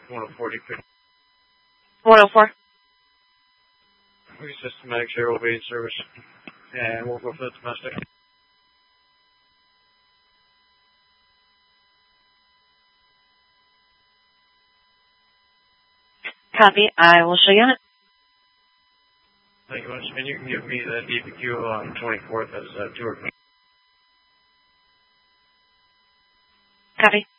104, you could. 104. We systematic share will be in service. And we'll go for the domestic. Copy. I will show you on it. Thank you much. And you can give me the DPQ on 24th as a tour. Copy.